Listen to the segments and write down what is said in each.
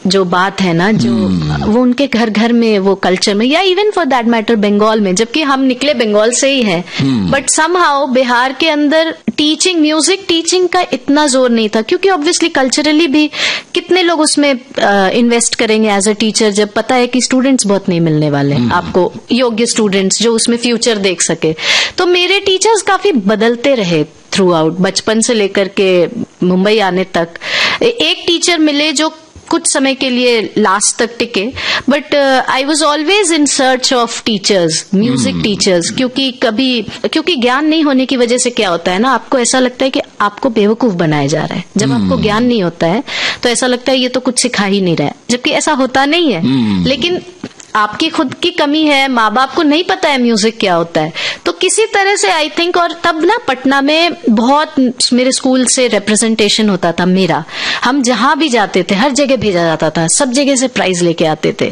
जो बात है ना, जो वो उनके घर घर में, वो कल्चर में, या even for that matter Bengal में, जबकि हम निकले बंगाल से ही है, बट समहाउ बिहार के अंदर टीचिंग, म्यूजिक टीचिंग का इतना जोर नहीं था, क्योंकि ऑब्वियसली कल्चरली भी कितने लोग उसमें इन्वेस्ट करेंगे एज अ टीचर, जब पता है कि स्टूडेंट्स बहुत नहीं मिलने वाले आपको, योग्य स्टूडेंट्स जो उसमें फ्यूचर देख सके। तो मेरे टीचर्स काफी बदलते रहे थ्रू आउट, बचपन से लेकर के मुंबई आने तक। एक टीचर मिले जो कुछ समय के लिए लास्ट तक टिके, but I was always in search of teachers, music teachers, क्योंकि ज्ञान नहीं होने की वजह से क्या होता है ना, आपको ऐसा लगता है कि आपको बेवकूफ बनाया जा रहा है। जब आपको ज्ञान नहीं होता है तो ऐसा लगता है ये तो कुछ सिखा ही नहीं रहा है, जबकि ऐसा होता नहीं है। लेकिन आपकी खुद की कमी है, माँ बाप को नहीं पता है म्यूजिक क्या होता है, तो किसी तरह से आई थिंक। और तब ना पटना में बहुत मेरे स्कूल से रिप्रेजेंटेशन होता था मेरा, हम जहां भी जाते थे हर जगह भेजा जाता था, सब जगह से प्राइज लेके आते थे।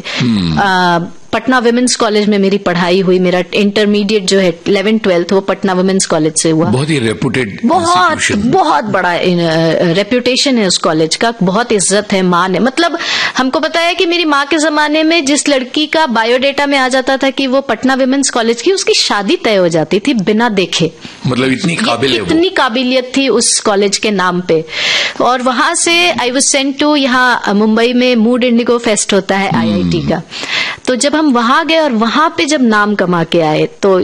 पटना वुमेन्स कॉलेज में मेरी पढ़ाई हुई, मेरा इंटरमीडिएट जो है 11th-12th वो पटना वुमेन्स कॉलेज से हुआ। बहुत ही रेपुटेड, बहुत बड़ा रेप्यूटेशन है उस कॉलेज का, बहुत इज्जत है, मान है। मतलब हमको पता है कि मेरी माँ के जमाने में जिस लड़की का बायोडेटा में आ जाता था कि वो पटना वुमेन्स कॉलेज की, उसकी शादी तय हो जाती थी बिना देखे। मतलब इतनी काबिलियत थी उस कॉलेज के नाम पे। और वहां से आई वाज सेंट टू, यहाँ मुंबई में मूड इंडिगो फेस्ट होता है IIT का, तो जब हम वहां गए और वहां पे जब नाम कमा के आए तो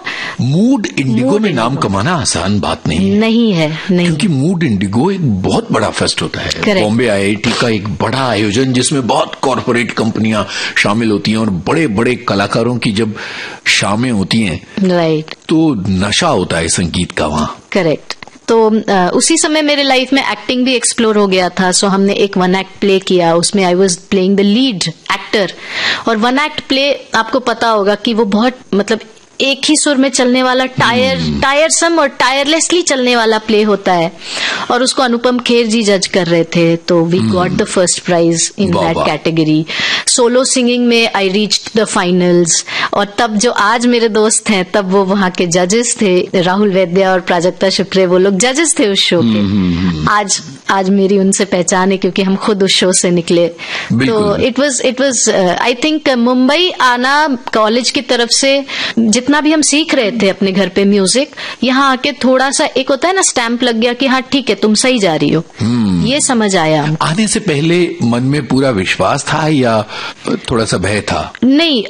मूड इंडिगो में नाम कमाना आसान बात नहीं है, क्योंकि मूड इंडिगो एक बहुत बड़ा फेस्ट होता है। बॉम्बे IIT का एक बड़ा आयोजन जिसमें बहुत कॉर्पोरेट कंपनियां शामिल होती हैं और बड़े बड़े कलाकारों की जब शामें होती हैं, राइट, तो नशा होता है संगीत का वहां। करेक्ट। तो उसी समय मेरे लाइफ में एक्टिंग भी एक्सप्लोर हो गया था। सो हमने एक 1 एक्ट प्ले किया, उसमें I was playing the lead actor. और 1 एक्ट प्ले आपको पता होगा कि वो बहुत मतलब एक ही सुर में चलने वाला, टायरसम और टायरलेसली चलने वाला प्ले होता है। और उसको अनुपम खेर जी जज कर रहे थे, तो we got the first prize in that category. Solo singing में आई रीच्ड द फाइनल्स। और तब जो आज मेरे दोस्त हैं, तब वो वहां के जजेस थे, राहुल वैद्या और प्राजक्ता शुक्रे, वो लोग जजेस थे उस शो के। आज मेरी उनसे पहचान है क्योंकि हम खुद उस शो से निकले। तो it was I think Mumbai आना कॉलेज की तरफ से, जितना भी हम सीख रहे थे अपने घर पे म्यूजिक, यहाँ आके थोड़ा सा एक होता है ना स्टैंप लग गया कि हाँ ठीक है तुम सही जा रही हो, ये समझ आया। आने से पहले मन में पूरा विश्वास था या थोड़ा सा भय था? नहीं,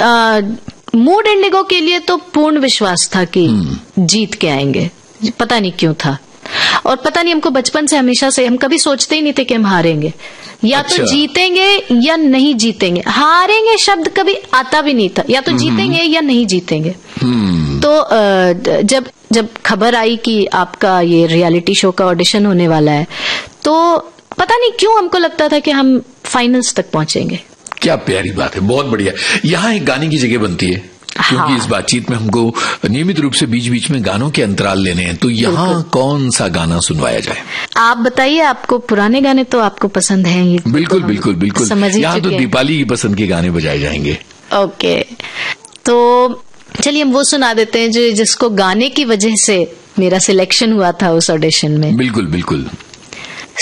मूड इंडिगो के लिए तो पूर्ण विश्वास था कि जीत के आएंगे, पता नहीं क्यों था। और पता नहीं, हमको बचपन से हमेशा से हम कभी सोचते ही नहीं थे कि हम हारेंगे, या तो जीतेंगे या नहीं जीतेंगे। हारेंगे शब्द कभी आता भी नहीं था, या तो जीतेंगे या नहीं जीतेंगे। तो जब खबर आई कि आपका ये रियलिटी शो का ऑडिशन होने वाला है, तो पता नहीं क्यों हमको लगता था कि हम फाइनल्स तक पहुंचेंगे। क्या प्यारी बात है, बहुत बढ़िया। यहाँ एक गाने की जगह बनती है, क्योंकि इस बातचीत में हमको नियमित रूप से बीच बीच में गानों के अंतराल लेने हैं, तो यहाँ कौन सा गाना सुनवाया जाए? आप बताइए, आपको पुराने गाने तो आपको पसंद हैं ही। बिल्कुल बिल्कुल बिल्कुल, यहाँ तो दीपाली की पसंद के गाने बजाए जाएंगे। ओके, तो चलिए हम वो सुना देते हैं जिसको गाने की वजह से मेरा सिलेक्शन हुआ था उस ऑडिशन में। बिल्कुल बिल्कुल।